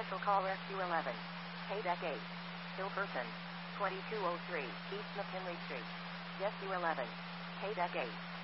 Special call Rescue 11. Paydeck 8. Still person. 2203 East McKinley Street. Rescue 11. Paydeck 8.